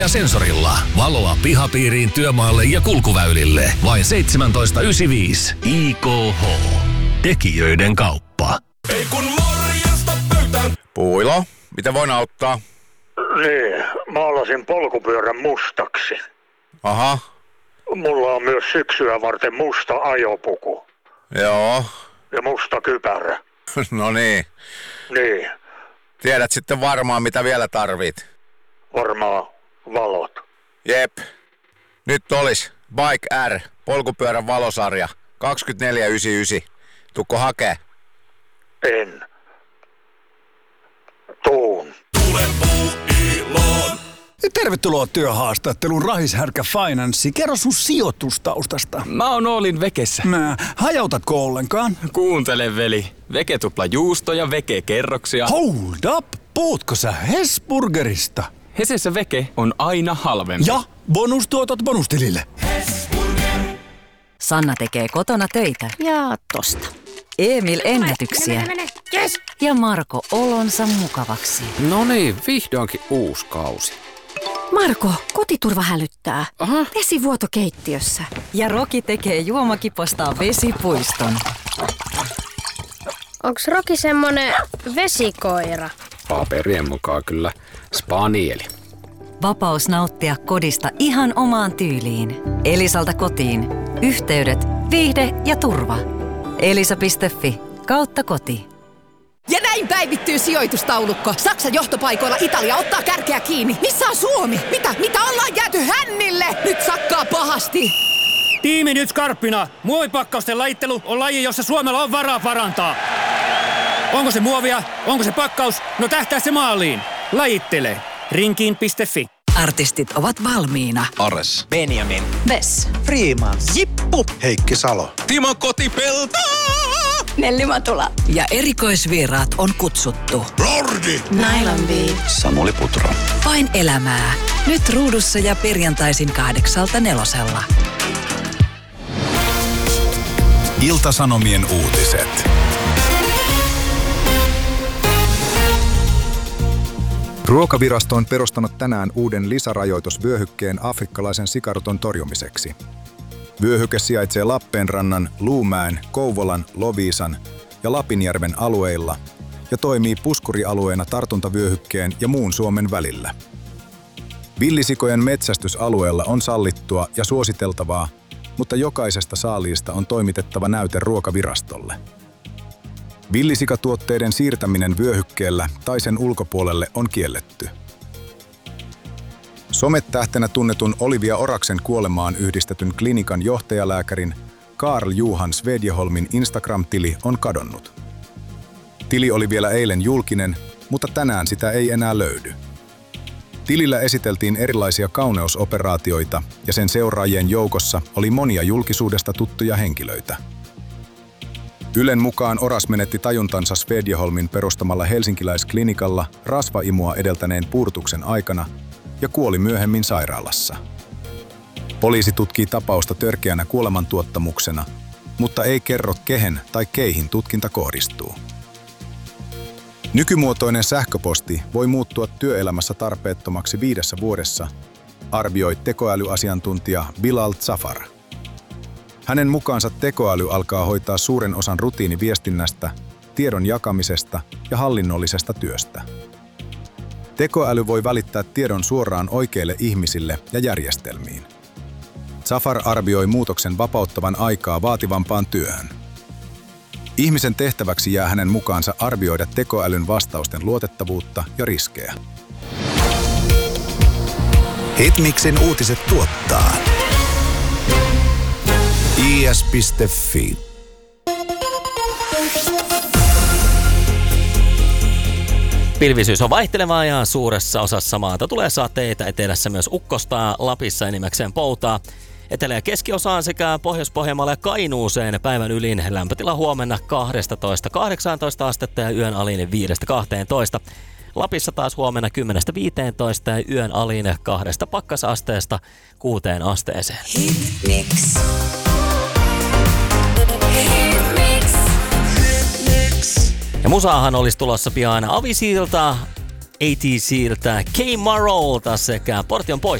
ja sensorilla. Valoa pihapiiriin, työmaalle ja kulkuväylille. Vain 17,95. IKH. Tekijöiden kauppa. Ei kun morjesta pöytään. Puilo, miten voin auttaa? Niin, maalasin polkupyörän mustaksi. Aha. Mulla on myös syksyä varten musta ajopuku. Joo. Ja musta kypärä. No niin. Niin, Tiedät sitten varmaan, mitä vielä tarvit. varmaan valot. Jep. Nyt olis Bike R, polkupyörän valosarja, 24,99. Tukko hakee? En. Tuun. Tule Puuiloon. Tervetuloa työhaastatteluun Rahishärkä Finanssi. Kerro sun sijoitustaustasta. Mä oon Oolin Vekessä. Hajautatko ollenkaan? Kuuntele, veli. Veke tupla juusto ja Veke kerroksia. Hold up! Puhutko sä Hesburgerista? Hesessä Veke on aina halvempi. Ja bonustuotot bonustilille. Sanna tekee kotona töitä ja tosta. Emil ennätyksiä. Yes. Ja Marko olonsa mukavaksi. No niin, vihdoinkin uusi kausi. Marko, kotiturva hälyttää. Aha. Vesivuoto keittiössä. Ja Roki tekee juomakipostaan vesipuiston. Onks Roki semmonen vesikoira? Paperien mukaan kyllä spanieli. Vapaus nauttia kodista ihan omaan tyyliin. Elisalta kotiin. Yhteydet, viihde ja turva. Elisa.fi/koti. Ja näin päivittyy sijoitustaulukko. Saksan johtopaikoilla Italia ottaa kärkeä kiinni. Missä on Suomi? Mitä ollaan jääty hännille? Nyt sakkaa pahasti. Tiimi nyt skarppina. Muovipakkausten lajittelu on laji, jossa Suomella on varaa parantaa. Onko se muovia? Onko se pakkaus? No tähtää se maaliin. Lajittele. Rinkiin.fi. Artistit ovat valmiina. Ares. Benjamin. Vess. Freeman. Jippu. Heikki Salo. Timo Kotipelto. Nelli Matula. Ja erikoisvieraat on kutsuttu. Lordi. Nylon Beat. Samuli Putro. Vain elämää. Nyt ruudussa ja perjantaisin 8:00. Ilta-Sanomien uutiset. Ruokavirasto on perustanut tänään uuden lisärajoitusvyöhykkeen afrikkalaisen sikaruton torjumiseksi. Vyöhyke sijaitsee Lappeenrannan, Luumäen, Kouvolan, Loviisan ja Lapinjärven alueilla ja toimii puskurialueena tartuntavyöhykkeen ja muun Suomen välillä. Villisikojen metsästysalueella on sallittua ja suositeltavaa, mutta jokaisesta saaliista on toimitettava näyte Ruokavirastolle. Villisikatuotteiden siirtäminen vyöhykkeellä tai sen ulkopuolelle on kielletty. Sometähtenä tunnetun Olivia Oraksen kuolemaan yhdistetyn klinikan johtajalääkärin Karl Johan Svedjeholmin Instagram-tili on kadonnut. Tili oli vielä eilen julkinen, mutta tänään sitä ei enää löydy. Tilillä esiteltiin erilaisia kauneusoperaatioita ja sen seuraajien joukossa oli monia julkisuudesta tuttuja henkilöitä. Ylen mukaan Oras menetti tajuntansa Svedjeholmin perustamalla helsinkiläisklinikalla rasvaimua edeltäneen puudutuksen aikana ja kuoli myöhemmin sairaalassa. Poliisi tutkii tapausta törkeänä kuolemantuottamuksena, mutta ei kerro kehen tai keihin tutkinta kohdistuu. Nykymuotoinen sähköposti voi muuttua työelämässä tarpeettomaksi 5 vuodessa, arvioi tekoälyasiantuntija Bilal Zafar. Hänen mukaansa tekoäly alkaa hoitaa suuren osan rutiiniviestinnästä, tiedon jakamisesta ja hallinnollisesta työstä. Tekoäly voi välittää tiedon suoraan oikeille ihmisille ja järjestelmiin. Zafar arvioi muutoksen vapauttavan aikaa vaativampaan työhön. Ihmisen tehtäväksi jää hänen mukaansa arvioida tekoälyn vastausten luotettavuutta ja riskejä. Hitmixin uutiset tuottaa is.fi. Pilvisyys on vaihtelevaa ja suuressa osassa maata tulee sateita, etelässä myös ukkosta, Lapissa enimmäkseen poutaa. Etelä- ja keskiosaan sekä Pohjois-Pohjanmaalle ja Kainuuseen päivän ylin lämpötila huomenna 12-18 astetta ja yön alin 5-12. Lapissa taas huomenna 10-15 ja yön alin 2 pakkasasteesta 6 asteeseen. Hitmix. Ja musaahan olisi tulossa pian Avisilta ATCltä, K-Marolta sekä Portion Pois